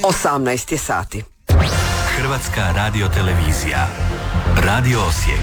18 je sati. Hrvatska radiotelevizija. Radio Osijek.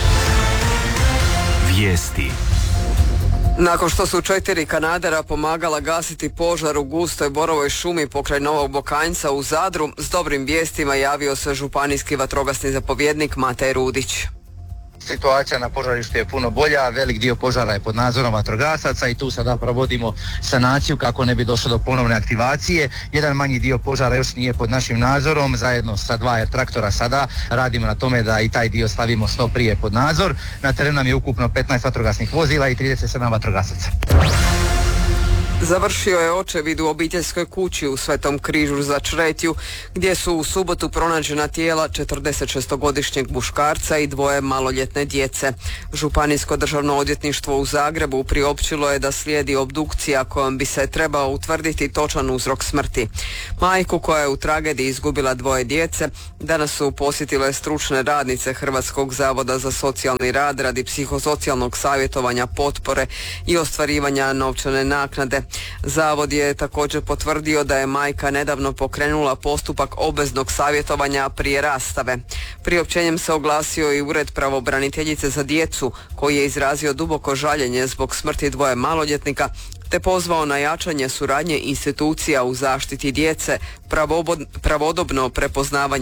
Vijesti. Nakon što su 4 kanadera pomagala gasiti požar u gustoj borovoj šumi pokraj Novog Bokanjca u Zadru, s dobrim vijestima javio se županijski vatrogasni zapovjednik Matej Rudić. Situacija na požarištu je puno bolja, velik dio požara je pod nadzorom vatrogasaca i tu sada provodimo sanaciju kako ne bi došlo do ponovne aktivacije. Jedan manji dio požara još nije pod našim nadzorom, zajedno sa 2 traktora sada radimo na tome da i taj dio stavimo što prije pod nadzor. Na terenu nam je ukupno 15 vatrogasnih vozila i 37 vatrogasaca. Završio je očevid u obiteljskoj kući u Svetom Križu za Čretju, gdje su u subotu pronađena tijela 46-godišnjeg muškarca i 2 maloljetne djece. Županijsko državno odvjetništvo u Zagrebu priopćilo je da slijedi obdukcija kojom bi se trebao utvrditi točan uzrok smrti. Majku koja je u tragediji izgubila 2 djece danas su posjetile stručne radnice Hrvatskog zavoda za socijalni rad radi psihosocijalnog savjetovanja, potpore i ostvarivanja novčane naknade. Zavod je također potvrdio da je majka nedavno pokrenula postupak obveznog savjetovanja prije rastave. Priopćenjem se oglasio i Ured pravobraniteljice za djecu, koji je izrazio duboko žaljenje zbog smrti 2 maloljetnika, te pozvao na jačanje suradnje institucija u zaštiti djece, pravodobno prepoznavanje